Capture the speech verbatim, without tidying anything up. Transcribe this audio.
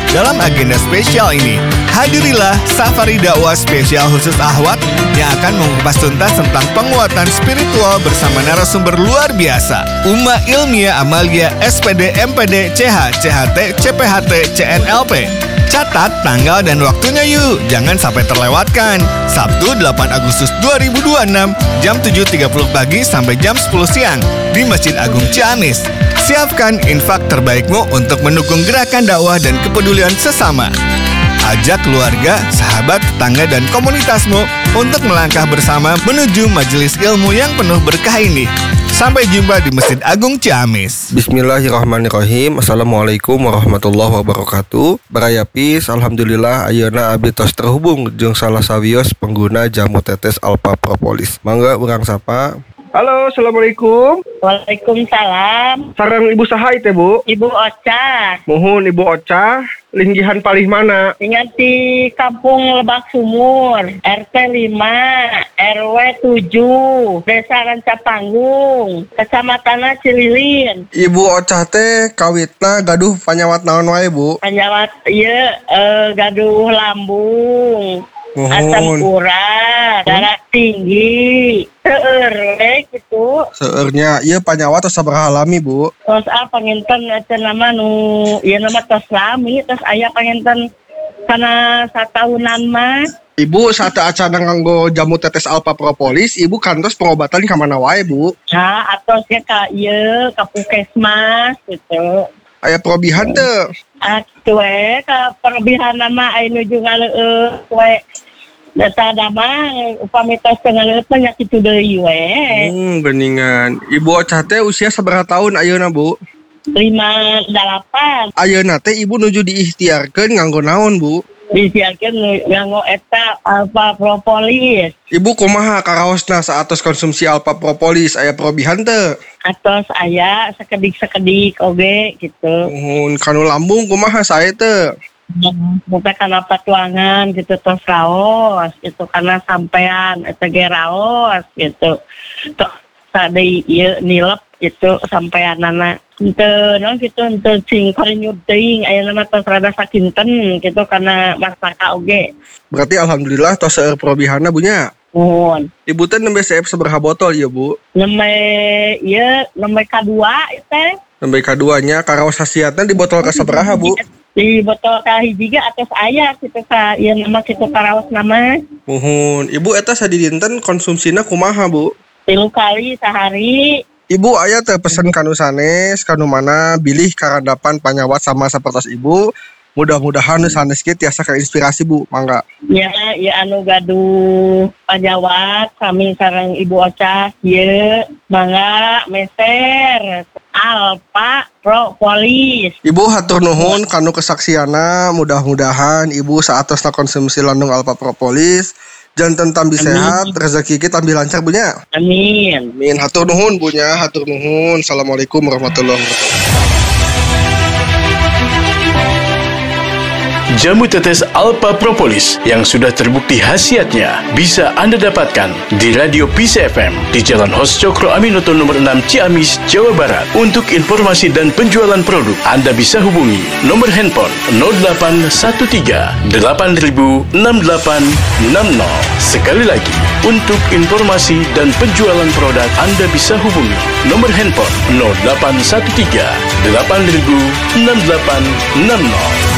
dalam agenda spesial ini. Hadirilah Safari Dakwah Spesial khusus Ahwat yang akan mengupas tuntas tentang penguatan spiritual bersama narasumber luar biasa. Uma Ilmiah Amalia S P D M P D C H C H T C P H T C N L P. Catat tanggal dan waktunya yuk, jangan sampai terlewatkan. Sabtu delapan Agustus dua ribu dua puluh enam jam tujuh tiga puluh pagi sampai jam sepuluh siang di Masjid Agung Ciamis. Siapkan infak terbaikmu untuk mendukung gerakan dakwah dan kepedulian sesama. Ajak keluarga, sahabat, tetangga, dan komunitasmu untuk melangkah bersama menuju majelis ilmu yang penuh berkah ini. Sampai jumpa di Masjid Agung Ciamis. Bismillahirrahmanirrahim. Assalamualaikum warahmatullahi wabarakatuh. Barayapis, alhamdulillah ayeuna abdi tos terhubung jeung salah sawios pengguna jamu tetes Alpha Propolis. Mangga urang sapa. Halo, assalamualaikum. Waalaikumsalam. Sareng Ibu saha teh, Bu? Ibu Ocha. Mohon Ibu Ocha, linggihan palih mana? Ingat di Kampung Lebak Sumur, R T lima, R W tujuh, Desa Rancapanggung, Kecamatan Cililin. Ibu Ocha teh kawitna gaduh panyawat naon wae, Bu? Panyawat ieu uh, gaduh lambung. Mohon. Asam urat, darah tinggi, seueur we gitu. Seueurnya ieu panyawat tos sabaraha lami, Bu? Tos ah panginten eta nama nu ieu nama tos lami, tos aya panginten kana satahunan mah. Ibu saat acara nganggo jamu tetes Alpha Propolis, Ibu kantos pengobatan ka mana wae, Bu? Nah, atosnya ka ieu ka Puskesmas gitu. Aya probihan teu? Atuh we ka perobihan nama aya nuju ngaleueut we. Data nama upami tos teu ngaleueut nya kitu deui we. Hmm, beningan. Ibu Ocha teh usia sabaraha tahun ayeuna, Bu? lima delapan. Ayeuna teh Ibu nuju diikhtiarkeun nganggo naon, Bu? Disiarkeun nganggo eta Alpha Propolis. Ibu kumaha karaosna saatos konsumsi Alpha Propolis aya probihan teu? Atos aya sakedik-sakedik oge gitu. Mohon kanu lambung kumaha sae teu? Muka kana patuangan gitu tos raos gitu karena sampean eta ge raos gitu. Tos tadi ieu nilep gitu sampeanana. Henteu non gitu henteu cing karinyut teuing aya nama tos rada sakinten gitu karena masaka oge. Berarti alhamdulillah tos seueur probihanna Bu nya. Mohon. Ibu teh nembe C F sabaraha botol ya, Bu? Nembe ieu nembe kadua teh. Nembe kaduanya karaos hasiatna di botol ka sabaraha, Bu? Di botol ka hiji ge atos aya kitu ka ieu nama kitu karaos nama. Mohon. Ibu eta sadidinten konsumsina kumaha, Bu? Tilu kali sehari. Ibu aya teh pesen kanu sanes, kanu mana bilih karandapan panyawat sama sapertos Ibu. Mudah-mudahan sanes kieu tiasa inspirasi, Bu. Mangga. Ya, ya anu gaduh panyawat kami sareng Ibu Ocha ieu mangga meser Alpha Propolis. Ibu hatur nuhun kanu kesaksiana, mudah-mudahan Ibu saatosna konsumsi landung Alpha Propolis janten tambi sehat, rezeki kita tambi lancar Bu nya. Amin. Amin. Hatur nuhun Bu nya, hatur nuhun. Assalamualaikum warahmatullahi wabarakatuh. Jamu tetes Alpha Propolis yang sudah terbukti khasiatnya bisa Anda dapatkan di Radio Peace F M di Jalan Hos Cokro Aminoto nomor enam Ciamis, Jawa Barat. Untuk informasi dan penjualan produk, Anda bisa hubungi nomor handphone nol delapan satu tiga delapan nol enam delapan enam nol. Sekali lagi, untuk informasi dan penjualan produk, Anda bisa hubungi nomor handphone nol delapan satu tiga delapan nol enam delapan enam nol.